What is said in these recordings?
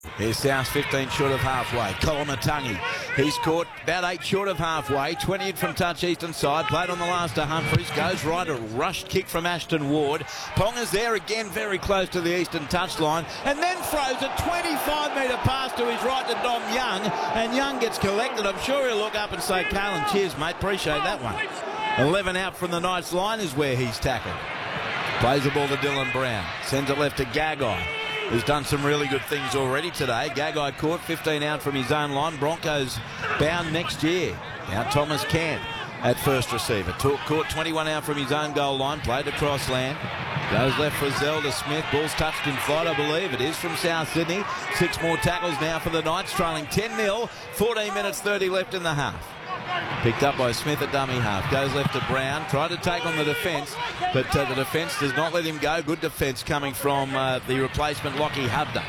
Here's South 15 short of halfway. Kolomatangi. He's caught about 8 short of halfway. 20 from touch eastern side. Played on the last to Humphries. Goes right. A rushed kick from Ashton Ward. Ponga's there again, very close to the eastern touchline. And then throws a 25-metre pass to his right to Dom Young. And Young gets collected. I'm sure he'll look up and say, Carlin, cheers, mate. Appreciate that one. 11 out from the Knights line is where he's tackled. Plays the ball to Dylan Brown. Sends it left to Gagai, who's done some really good things already today. Gagai caught 15 out from his own line. Broncos bound next year. Now Thomas Camp at first receiver. Caught 21 out from his own goal line. Played across land. Goes left for Zelda Smith. Ball's touched in flight, I believe. It is from South Sydney. 6 more tackles now for the Knights, trailing 10-0. 14 minutes 30 left in the half. Picked up by Smith at dummy half. Goes left to Brown. Tried to take on the defence, but the defence does not let him go. Good defence coming from the replacement, Lockie Hubner.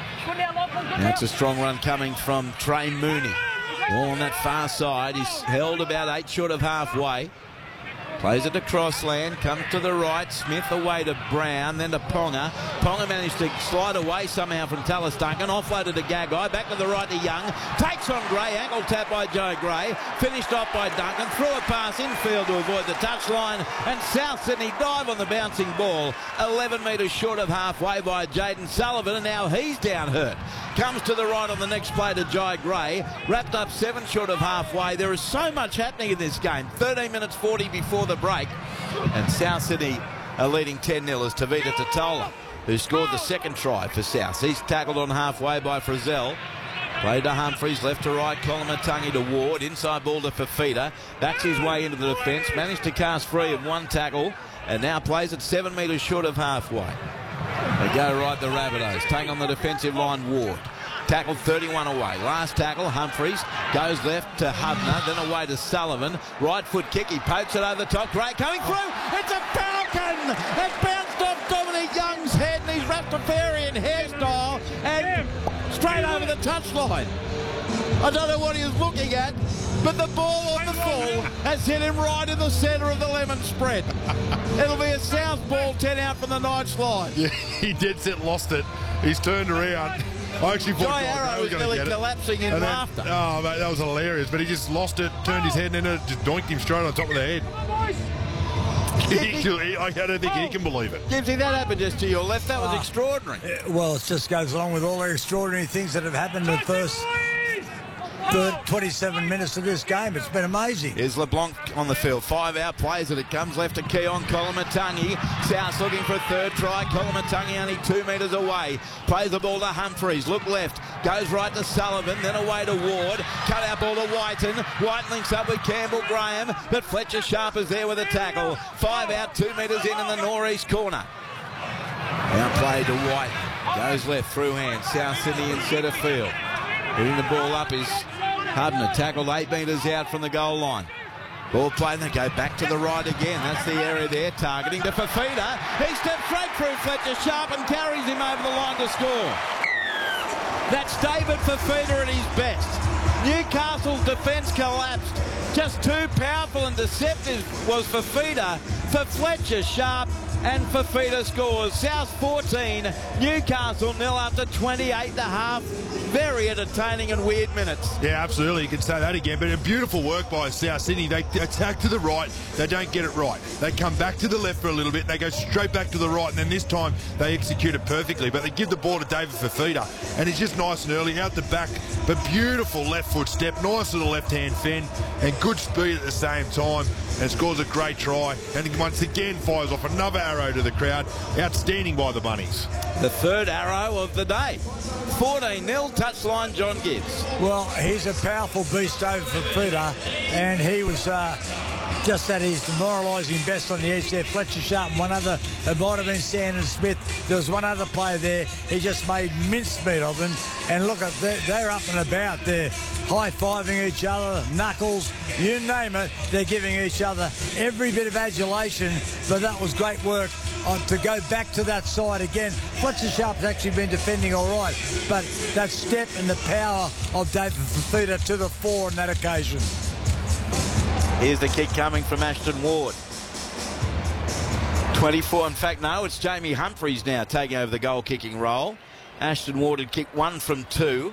Now it's a strong run coming from Trey Mooney. All on that far side. He's held about 8 short of halfway. Plays it to Crossland, comes to the right. Smith away to Brown, then to Ponga. Ponga managed to slide away somehow from Tallis Duncan. Offloaded to Gagai, back to the right to Young. Takes on Gray, ankle tap by Joe Gray. Finished off by Duncan. Threw a pass infield to avoid the touchline. And South Sydney dive on the bouncing ball. 11 metres short of halfway by Jaden Sullivan, and now he's down hurt. Comes to the right on the next play to Jai Gray. Wrapped up 7 short of halfway. There is so much happening in this game. 13 minutes 40 before the break. And South Sydney are leading 10-0 as Tavita Totola, who scored the second try for South. He's tackled on halfway by Frizzell. Played to Humphries, left to right, Kolomatangi to Ward. Inside ball to Fafita. Backs his way into the defence. Managed to cast free of 1 tackle. And now plays at 7 metres short of halfway. They go right, the Rabbitohs. Take on the defensive line, Ward. Tackled 31 away. Last tackle, Humphries. Goes left to Hubner, then away to Sullivan. Right foot kick, he pokes it over the top. Gray coming through. It's a falcon! It bounced off Dominic Young's head, and he's Rastafarian hairstyle, and straight over the touchline. I don't know what he was looking at, but the ball on the full has hit him right in the centre of the lemon spread. It'll be a South ball, 10 out from the Knights line. Yeah, he dead set lost it. He's turned around. I actually thought Jai Arrow was nearly collapsing in laughter. Oh, mate, that was hilarious. But he just lost it, turned his head, and then it just doinked him straight on top of the head. I don't think he can believe it. Gibbsy, that happened just to your left. That was extraordinary. Well, it just goes along with all the extraordinary things that have happened in the first 27 minutes of this game. It's been amazing. Here's LeBlanc on the field. 5 out, plays it. It comes left to Keon Kolomatangi. South's looking for a third try. Kolomatangi only 2 metres away. Plays the ball to Humphries. Look left. Goes right to Sullivan. Then away to Ward. Cut out ball to Whiten. White links up with Campbell Graham. But Fletcher Sharp is there with a tackle. 5 out, 2 metres in the northeast corner. Now play to White. Goes left through hand. South Sydney in centre field. Hitting the ball up is Hubner. Tackled 8 metres out from the goal line. Ball played, and they go back to the right again. That's the area there, targeting to Fafita. He steps straight through Fletcher Sharp and carries him over the line to score. That's David Fafita at his best. Newcastle's defence collapsed. Just too powerful and deceptive was Fafita for Fletcher Sharp, and Fafita scores. South 14, Newcastle 0 after 28.5. Very entertaining and weird minutes. Yeah, absolutely. You can say that again. But a beautiful work by South Sydney. They attack to the right. They don't get it right. They come back to the left for a little bit. They go straight back to the right. And then this time they execute it perfectly. But they give the ball to David Fafita. And he's just nice and early out the back. But beautiful left foot step. Nice little left-hand fend. And good speed at the same time. And scores a great try. And once again fires off another arrow to the crowd. Outstanding by the Bunnies. The third arrow of the day. 14-0, touchline John Gibbs. Well, he's a powerful beast, David Fafita, and he was just at his demoralising best on the edge there. Fletcher Sharp and one other, it might have been Sandon Smith. There was one other player there. He just made mincemeat of them. And look, they're up and about. They're high-fiving each other, knuckles, you name it. They're giving each other every bit of adulation. But that was great work to go back to that side again. Fletcher Sharp's actually been defending all right, but that step and the power of David Fafita to the fore on that occasion. Here's the kick coming from Ashton Ward. 24, in fact, no, it's Jamie Humphries now taking over the goal-kicking role. Ashton Ward had kicked 1 from 2.